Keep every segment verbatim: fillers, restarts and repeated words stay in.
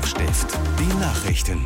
Hochstift, die Nachrichten.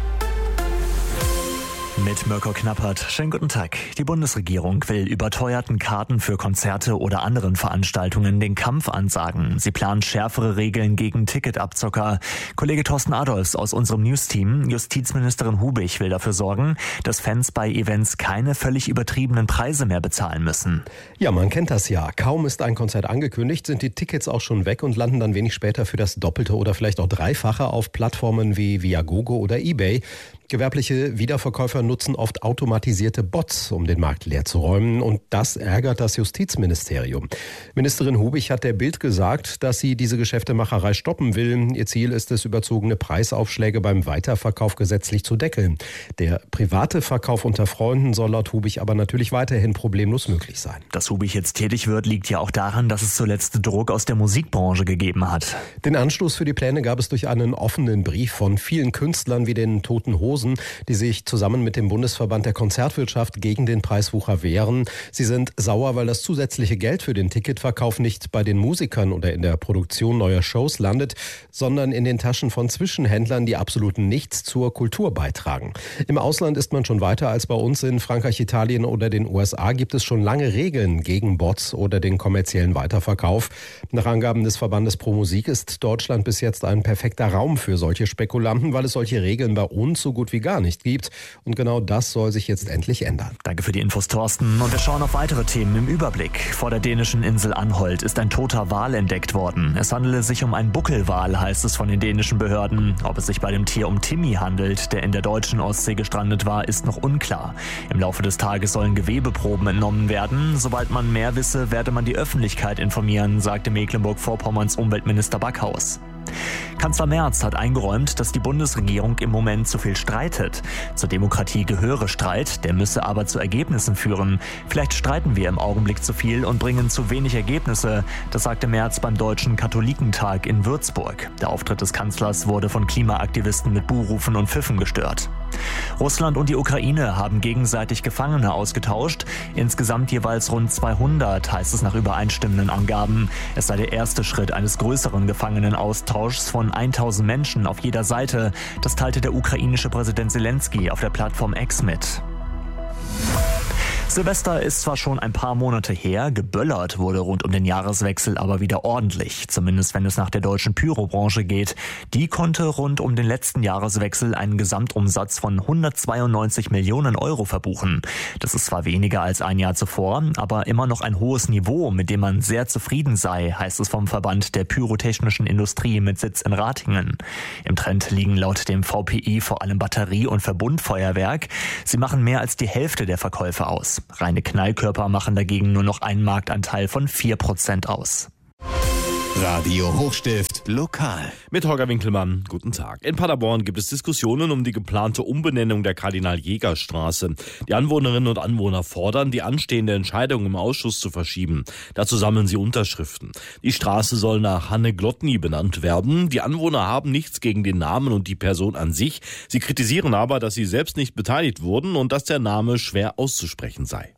Mit Mirko Knappert. Schönen guten Tag. Die Bundesregierung will überteuerten Karten für Konzerte oder anderen Veranstaltungen den Kampf ansagen. Sie plant schärfere Regeln gegen Ticketabzocker. Kollege Thorsten Adolfs aus unserem News-Team, Justizministerin Hubich, will dafür sorgen, dass Fans bei Events keine völlig übertriebenen Preise mehr bezahlen müssen. Ja, man kennt das ja. Kaum ist ein Konzert angekündigt, sind die Tickets auch schon weg und landen dann wenig später für das Doppelte oder vielleicht auch Dreifache auf Plattformen wie Viagogo oder eBay. Gewerbliche Wiederverkäufer nutzen oft automatisierte Bots, um den Markt leer zu räumen. Und das ärgert das Justizministerium. Ministerin Hubich hat der Bild gesagt, dass sie diese Geschäftemacherei stoppen will. Ihr Ziel ist es, überzogene Preisaufschläge beim Weiterverkauf gesetzlich zu deckeln. Der private Verkauf unter Freunden soll laut Hubich aber natürlich weiterhin problemlos möglich sein. Dass Hubich jetzt tätig wird, liegt ja auch daran, dass es zuletzt Druck aus der Musikbranche gegeben hat. Den Anstoß für die Pläne gab es durch einen offenen Brief von vielen Künstlern wie den Toten Hosen, die sich zusammen mit dem Bundesverband der Konzertwirtschaft gegen den Preiswucher wehren. Sie sind sauer, weil das zusätzliche Geld für den Ticketverkauf nicht bei den Musikern oder in der Produktion neuer Shows landet, sondern in den Taschen von Zwischenhändlern, die absolut nichts zur Kultur beitragen. Im Ausland ist man schon weiter als bei uns. In Frankreich, Italien oder den U S A gibt es schon lange Regeln gegen Bots oder den kommerziellen Weiterverkauf. Nach Angaben des Verbandes Pro Musik ist Deutschland bis jetzt ein perfekter Raum für solche Spekulanten, weil es solche Regeln bei uns so gut wie gar nicht gibt. Und genau das soll sich jetzt endlich ändern. Danke für die Infos, Thorsten. Und wir schauen auf weitere Themen im Überblick. Vor der dänischen Insel Anholt ist ein toter Wal entdeckt worden. Es handele sich um einen Buckelwal, heißt es von den dänischen Behörden. Ob es sich bei dem Tier um Timmy handelt, der in der deutschen Ostsee gestrandet war, ist noch unklar. Im Laufe des Tages sollen Gewebeproben entnommen werden. Sobald man mehr wisse, werde man die Öffentlichkeit informieren, sagte Mecklenburg-Vorpommerns Umweltminister Backhaus. Kanzler Merz hat eingeräumt, dass die Bundesregierung im Moment zu viel streitet. Zur Demokratie gehöre Streit, der müsse aber zu Ergebnissen führen. Vielleicht streiten wir im Augenblick zu viel und bringen zu wenig Ergebnisse. Das sagte Merz beim Deutschen Katholikentag in Würzburg. Der Auftritt des Kanzlers wurde von Klimaaktivisten mit Buhrufen und Pfiffen gestört. Russland und die Ukraine haben gegenseitig Gefangene ausgetauscht. Insgesamt jeweils rund zweihundert, heißt es nach übereinstimmenden Angaben. Es sei der erste Schritt eines größeren Gefangenenaustauschs von tausend Menschen auf jeder Seite. Das teilte der ukrainische Präsident Zelensky auf der Plattform X mit. Silvester ist zwar schon ein paar Monate her, geböllert wurde rund um den Jahreswechsel aber wieder ordentlich, zumindest wenn es nach der deutschen Pyrobranche geht. Die konnte rund um den letzten Jahreswechsel einen Gesamtumsatz von hundertzweiundneunzig Millionen Euro verbuchen. Das ist zwar weniger als ein Jahr zuvor, aber immer noch ein hohes Niveau, mit dem man sehr zufrieden sei, heißt es vom Verband der pyrotechnischen Industrie mit Sitz in Ratingen. Im Trend liegen laut dem V P I vor allem Batterie- und Verbundfeuerwerk. Sie machen mehr als die Hälfte der Verkäufe aus. Reine Knallkörper machen dagegen nur noch einen Marktanteil von vier Prozent aus. Radio Hochstift lokal. Mit Holger Winkelmann, guten Tag. In Paderborn gibt es Diskussionen um die geplante Umbenennung der Kardinal-Jäger-Straße. Die Anwohnerinnen und Anwohner fordern, die anstehende Entscheidung im Ausschuss zu verschieben. Dazu sammeln sie Unterschriften. Die Straße soll nach Hanne Glotny benannt werden. Die Anwohner haben nichts gegen den Namen und die Person an sich. Sie kritisieren aber, dass sie selbst nicht beteiligt wurden und dass der Name schwer auszusprechen sei.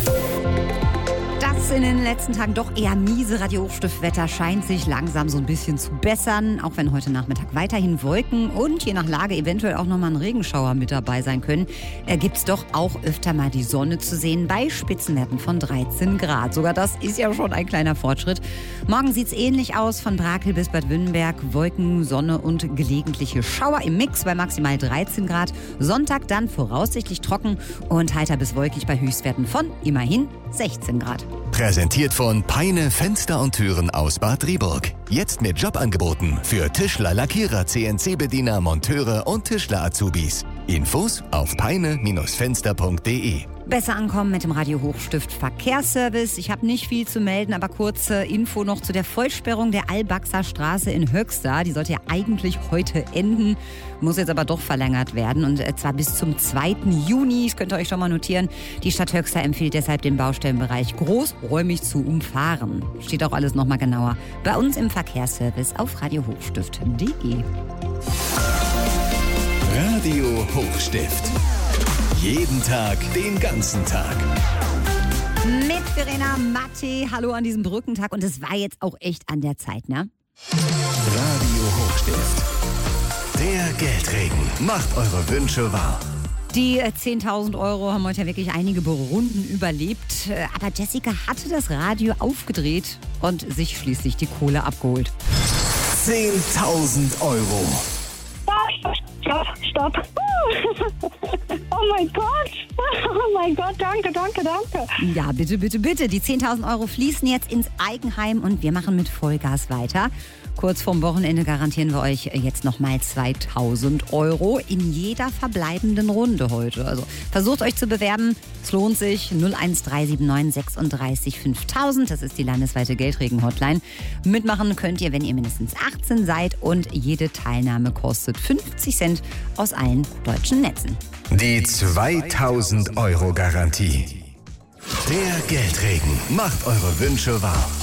Das in den letzten Tagen doch eher miese Radio-Hochstift-Wetter scheint sich langsam so ein bisschen zu bessern, auch wenn heute Nachmittag weiterhin Wolken und je nach Lage eventuell auch nochmal ein Regenschauer mit dabei sein können, äh, gibt es doch auch öfter mal die Sonne zu sehen bei Spitzenwerten von dreizehn Grad. Sogar das ist ja schon ein kleiner Fortschritt. Morgen sieht es ähnlich aus, von Brakel bis Bad Wünnenberg, Wolken, Sonne und gelegentliche Schauer im Mix bei maximal dreizehn Grad. Sonntag dann voraussichtlich trocken und heiter bis wolkig bei Höchstwerten von immerhin sechzehn Grad. Präsentiert von Peine Fenster und Türen aus Bad Driburg. Jetzt mit Jobangeboten für Tischler, Lackierer, C N C-Bediener, Monteure und Tischler-Azubis. Infos auf peine Fenster punkt de. Besser ankommen mit dem Radio Hochstift Verkehrsservice. Ich habe nicht viel zu melden, aber kurze Info noch zu der Vollsperrung der Albachser Straße in Höxter. Die sollte ja eigentlich heute enden, muss jetzt aber doch verlängert werden und zwar bis zum zweiten Juni. Das könnt ihr euch schon mal notieren. Die Stadt Höxter empfiehlt deshalb den Baustellenbereich großräumig zu umfahren. Steht auch alles nochmal genauer bei uns im Verkehrsservice auf radio hochstift punkt de. Radio Hochstift. Jeden Tag, den ganzen Tag. Mit Verena Matte. Hallo an diesem Brückentag. Und es war jetzt auch echt an der Zeit, ne? Radio Hochstift. Der Geldregen macht eure Wünsche wahr. Die zehntausend Euro haben heute ja wirklich einige Runden überlebt. Aber Jessica hatte das Radio aufgedreht und sich schließlich die Kohle abgeholt. zehntausend Euro. Stopp, stopp. Oh mein Gott. Oh mein Gott, danke, danke, danke. Ja, bitte, bitte, bitte. Die zehntausend Euro fließen jetzt ins Eigenheim und wir machen mit Vollgas weiter. Kurz vorm Wochenende garantieren wir euch jetzt nochmal zweitausend Euro in jeder verbleibenden Runde heute. Also versucht euch zu bewerben. Es lohnt sich. null eins drei sieben neun sechsunddreißig fünftausend. Das ist die landesweite Geldregen-Hotline. Mitmachen könnt ihr, wenn ihr mindestens achtzehn seid. Und jede Teilnahme kostet fünfzig Cent aus allen deutschen Netzen. Die zweitausend Euro Garantie. Der Geldregen macht eure Wünsche wahr.